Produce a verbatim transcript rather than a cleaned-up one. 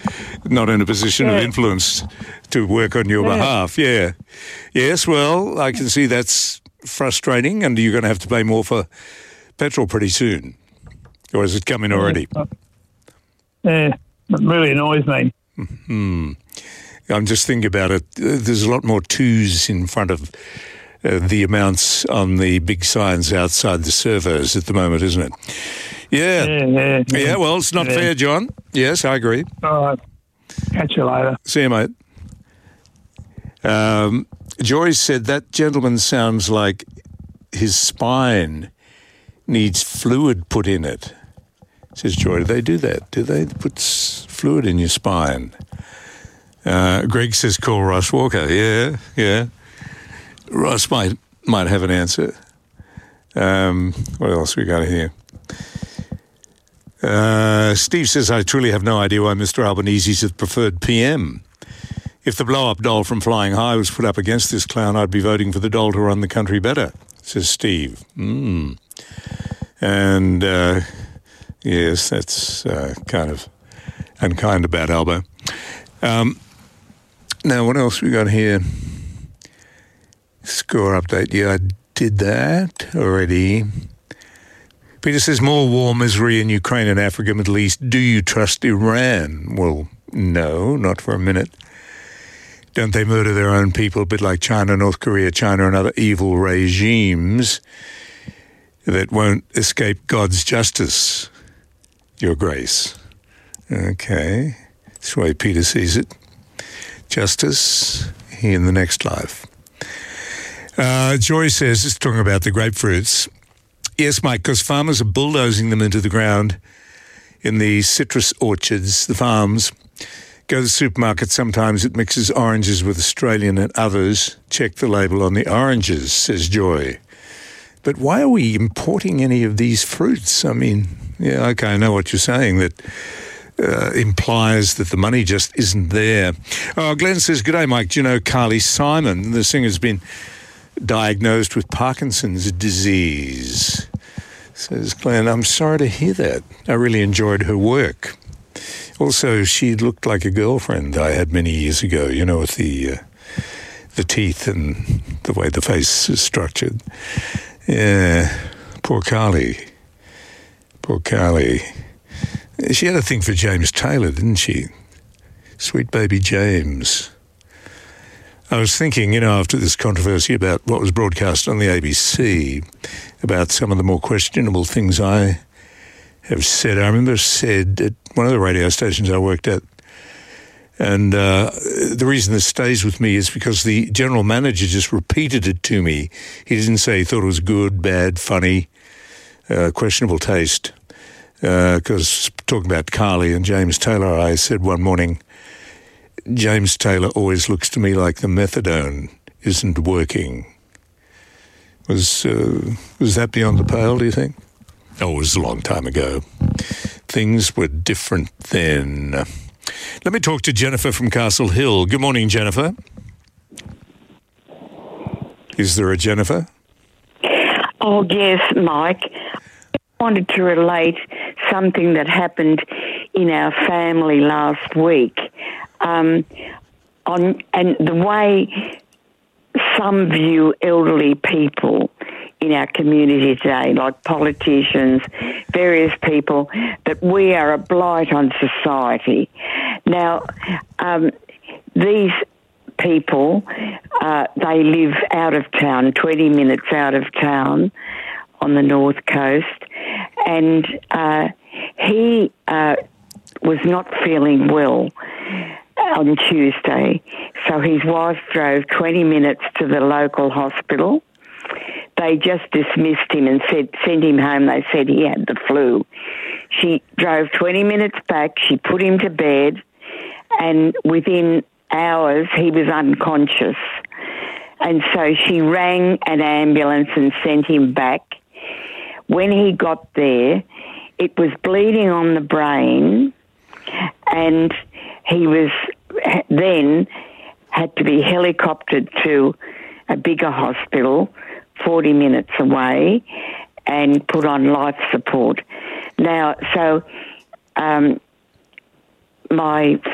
not in a position Yeah. of influence to work on your Yeah. behalf. Yeah. Yes, well, I can see that's frustrating, and you're going to have to pay more for petrol pretty soon. Or has it come in already? Yeah, it really annoys me. Hmm. I'm just thinking about it. Uh, There's a lot more twos in front of uh, the amounts on the big signs outside the servos at the moment, isn't it? Yeah. Yeah, yeah. Yeah, well, it's not Yeah. fair, John. Yes, I agree. All right. Catch you later. See you, mate. Um, Joy said that gentleman sounds like his spine needs fluid put in it. Says Joy, do they do that? Do they put s- fluid in your spine? Uh, Greg says call Ross Walker. Yeah, yeah. Ross might might have an answer. Um, what else we got here? Uh, Steve says, I truly have no idea why Mister Albanese's the preferred P M. If the blow-up doll from Flying High was put up against this clown, I'd be voting for the doll to run the country better, says Steve. Mm. And, uh, yes, that's uh, kind of unkind about Albo. Um, now, what else we got here? Score update. Yeah, I did that already. Peter says, more war, misery in Ukraine and Africa, Middle East. Do you trust Iran? Well, no, not for a minute. Don't they murder their own people, a bit like China, North Korea, China and other evil regimes that won't escape God's justice, Your Grace? Okay, that's the way Peter sees it. Justice in the next life. Uh, Joy says, just talking about the grapefruits. Yes, Mike, because farmers are bulldozing them into the ground in the citrus orchards, the farms. Go to the supermarket, sometimes it mixes oranges with Australian and others. Check the label on the oranges, says Joy. But why are we importing any of these fruits? I mean, yeah, okay, I know what you're saying, that uh, implies that the money just isn't there. Oh, Glenn says, g'day, Mike. Do you know Carly Simon? The singer's been diagnosed with Parkinson's disease. Says Glenn, I'm sorry to hear that. I really enjoyed her work. Also, she looked like a girlfriend I had many years ago, you know, with the uh, the teeth and the way the face is structured. Yeah, poor Carly. Poor Carly. She had a thing for James Taylor, didn't she? Sweet baby James. I was thinking, you know, after this controversy about what was broadcast on the A B C, about some of the more questionable things I have said. I remember said at one of the radio stations I worked at, and uh, the reason this stays with me is because the general manager just repeated it to me. He didn't say he thought it was good, bad, funny, uh, questionable taste. Because uh, talking about Carly and James Taylor, I said one morning, James Taylor always looks to me like the methadone isn't working. Was uh, was that beyond the pale, do you think? Oh, it was a long time ago. Things were different then. Let me talk to Jennifer from Castle Hill. Good morning, Jennifer. Is there a Jennifer? Oh, yes, Mike. I wanted to relate something that happened in our family last week. Um, on and the way some view elderly people in our community today, like politicians, various people, that we are a blight on society. Now, um, these people, uh, they live out of town, twenty minutes out of town on the north coast, and uh, he uh, was not feeling well on Tuesday, so his wife drove twenty minutes to the local hospital. They just dismissed him and said, sent him home. They said he had the flu. She drove twenty minutes back. She put him to bed, and within hours he was unconscious. And so she rang an ambulance and sent him back. When he got there, it was bleeding on the brain, and he was then had to be helicoptered to a bigger hospital forty minutes away and put on life support. Now, so um, my